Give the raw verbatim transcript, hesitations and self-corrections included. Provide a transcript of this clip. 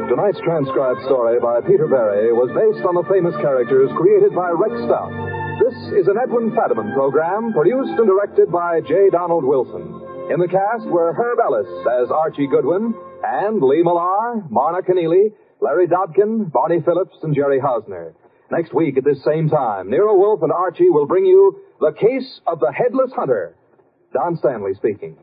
Tonight's transcribed story by Peter Berry was based on the famous characters created by Rex Stout. This is an Edwin Fadiman program produced and directed by J. Donald Wilson. In the cast were Herb Ellis as Archie Goodwin and Lee Millar, Marna Keneally, Larry Dodkin, Barney Phillips, and Jerry Hausner. Next week at this same time, Nero Wolfe and Archie will bring you The Case of the Headless Hunter. Don Stanley speaking.